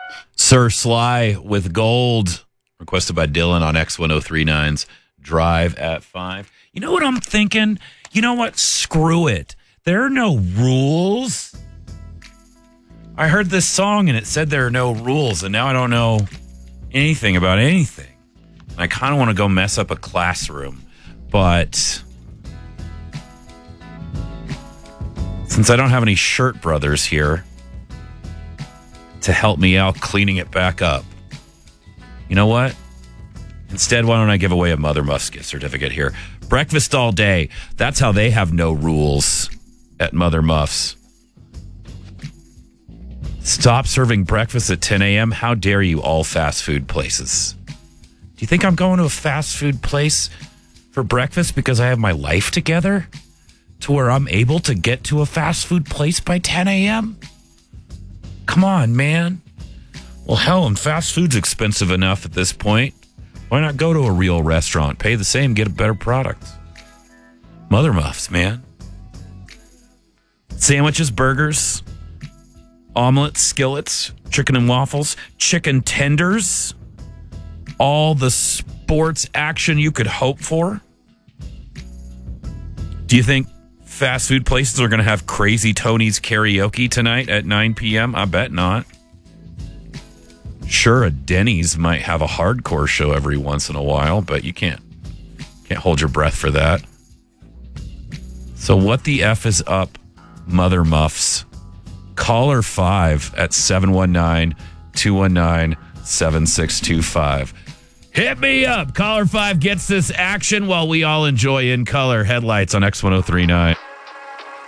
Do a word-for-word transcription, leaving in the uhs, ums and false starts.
Sir Sly with Gold, requested by Dylan on X ten thirty-nine's Drive at five. You know what I'm thinking? You know what? Screw it. There are no rules. I heard this song and it said there are no rules, and now I don't know anything about anything. I kind of want to go mess up a classroom, but since I don't have any shirt brothers here to help me out cleaning it back up, you know what? Instead, why don't I give away a Mother Muffs gift certificate here? Breakfast all day. That's how they have no rules at Mother Muffs. Stop serving breakfast at ten a.m. How dare you, all fast food places? Do you think I'm going to a fast food place for breakfast because I have my life together to where I'm able to get to a fast food place by ten a.m.? Come on, man. Well, hell, and fast food's expensive enough at this point. Why not go to a real restaurant, pay the same, get a better product? Mother Muffs, man. Sandwiches, burgers, omelets, skillets, chicken and waffles, chicken tenders, all the sports action you could hope for. Do you think fast food places are going to have Crazy Tony's karaoke tonight at nine p.m.? I bet not. Sure, a Denny's might have a hardcore show every once in a while, but you can't can't hold your breath for that. So what the F is up, Mother Muffs? Caller five at seven one nine, two one nine, seven six two five. Hit me up. Caller five gets this action while we all enjoy In Color headlights on X ten thirty-nine.